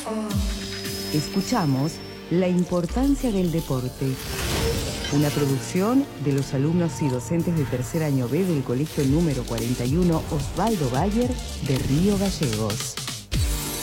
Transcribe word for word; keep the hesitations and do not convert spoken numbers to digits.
Escuchamos La importancia del deporte, una producción de los alumnos y docentes de tercer año B del colegio número cuarenta y uno Osvaldo Bayer de Río Gallegos.